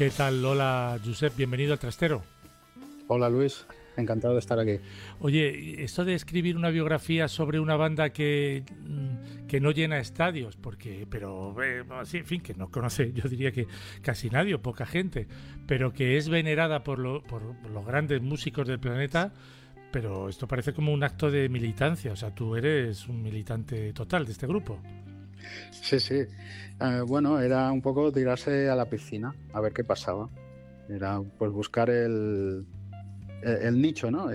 ¿Qué tal? Hola, Josep, bienvenido al Trastero. Hola Luis, encantado de estar aquí. Oye, esto de escribir una biografía sobre una banda que no llena estadios, sí, en fin, que no conoce, yo diría que casi nadie o poca gente, pero que es venerada por los grandes músicos del planeta, pero esto parece como un acto de militancia, o sea, tú eres un militante total de este grupo. Sí, sí. Bueno, era un poco tirarse a la piscina a ver qué pasaba. Era pues buscar el nicho, ¿no?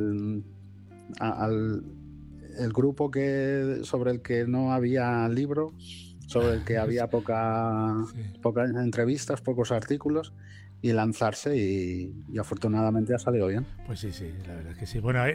El grupo sobre el que no había libro, sobre el que había Sí. pocas entrevistas, pocos artículos, y lanzarse y afortunadamente ha salido bien. Pues sí, sí, la verdad es que sí. Bueno,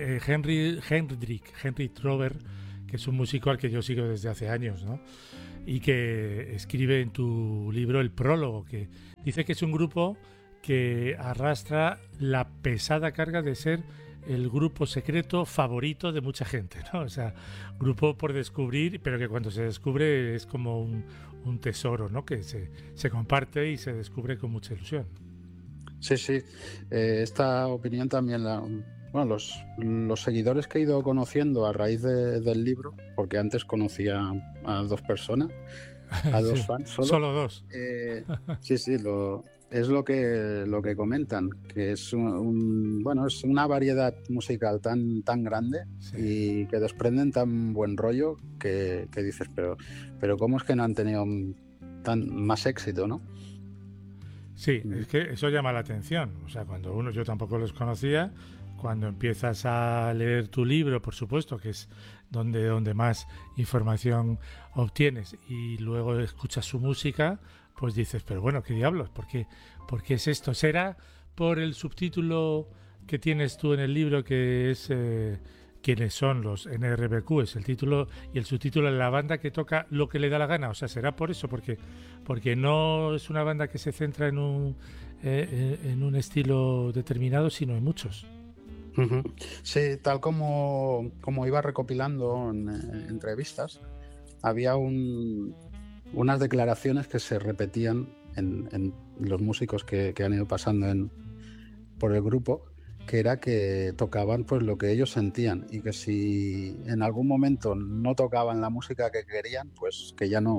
Henry Trover, que es un músico al que yo sigo desde hace años, ¿no? Y que escribe en tu libro el prólogo, que dice que es un grupo que arrastra la pesada carga de ser el grupo secreto favorito de mucha gente, ¿no? O sea, grupo por descubrir, pero que cuando se descubre es como un tesoro, ¿no? Que se comparte y se descubre con mucha ilusión. Sí, sí. Esta opinión también bueno, los seguidores que he ido conociendo a raíz del libro, porque antes conocía a dos personas, a dos Sí, fans solo. solo dos. Sí, sí, es lo que comentan, que es bueno, es una variedad musical tan grande Sí. y que desprenden tan buen rollo que dices, pero ¿cómo es que no han tenido más éxito, ¿no? Sí, es que eso llama la atención. O sea, yo tampoco los conocía, cuando empiezas a leer tu libro, por supuesto, que es donde más información obtienes, y luego escuchas su música, pues dices, pero bueno, ¿qué diablos? ¿Por qué es esto? ¿Será por el subtítulo que tienes tú en el libro, que es quiénes son los NRBQ? Es el título, y el subtítulo de la banda que toca lo que le da la gana. O sea, será por eso, porque no es una banda que se centra en un estilo determinado, sino en muchos. Ujú. Sí, tal como iba recopilando en entrevistas, había unas declaraciones que se repetían en los músicos que han ido pasando por el grupo, que era que tocaban pues lo que ellos sentían y que si en algún momento no tocaban la música que querían, pues que ya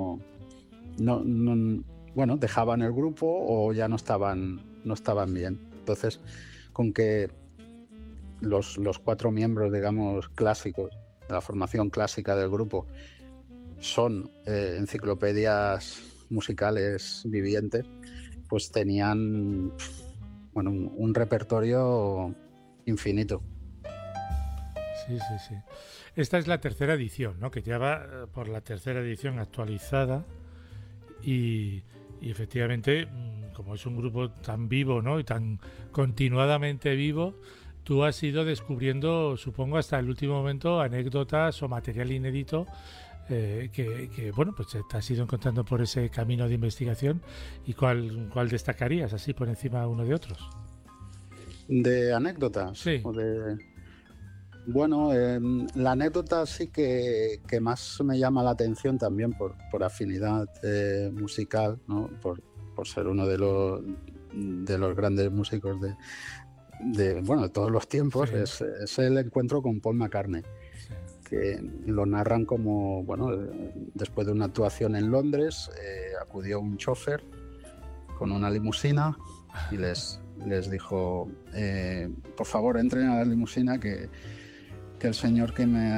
bueno, dejaban el grupo o ya no estaban bien. Entonces, con que los cuatro miembros, digamos, clásicos de la formación clásica del grupo son enciclopedias musicales vivientes, pues tenían, bueno, un repertorio infinito. Sí, sí, sí. Esta es la tercera edición, ¿no? Que ya va por la tercera edición actualizada y, y efectivamente, como es un grupo tan vivo, ¿no? Y tan continuadamente vivo, tú has ido descubriendo, supongo, hasta el último momento, anécdotas o material inédito bueno, pues te has ido encontrando por ese camino de investigación. ¿Y cuál destacarías así por encima uno de otros? De anécdotas Sí, o de... Bueno, la anécdota sí que más me llama la atención también por afinidad musical, ¿no? Por ser uno de los grandes músicos bueno, de todos los sí, tiempos, es el encuentro con Paul McCartney, sí. que lo narran como, bueno, después de una actuación en Londres, acudió un chofer con una limusina y les dijo, por favor, entren a la limusina que el señor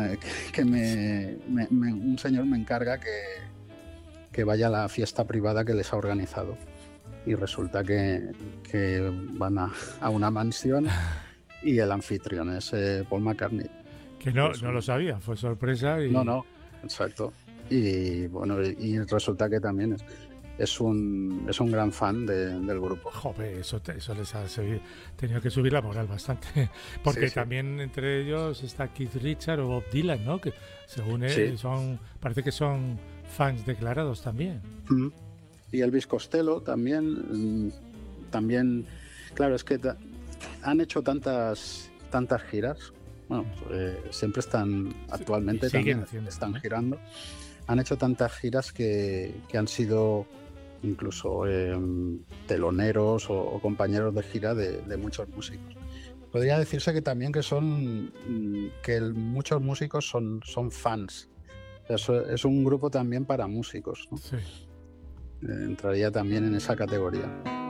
un señor me encarga que vaya a la fiesta privada que les ha organizado. Y resulta que van a una mansión y el anfitrión es Paul McCartney. Que Que no, es no lo sabía, fue sorpresa No, y... no, exacto. Y bueno, y resulta que también es un gran fan del grupo. Joder, eso les ha tenido que subir la moral bastante. Sí, Porque sí. también entre ellos está Keith Richards o Bob Dylan, ¿no? Que según Sí. parece que son fans declarados también. Mm. Y Elvis Costello también, también, claro, es que han hecho tantas giras. Bueno, siempre Sí, y actualmente siguen también haciéndolo, están ¿no? girando. Han hecho tantas giras que han sido incluso teloneros o compañeros de gira de muchos músicos. Podría decirse que también que muchos músicos son fans. Es un grupo también para músicos, ¿no? Sí. Entraría también en esa categoría.